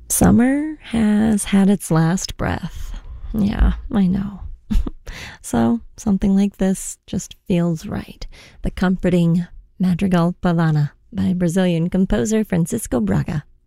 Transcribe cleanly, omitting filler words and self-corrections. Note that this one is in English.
Summer has had its last breath. Yeah, I know. So, something like this just feels right. The comforting Madrigal Pavana by Brazilian composer Francisco Braga.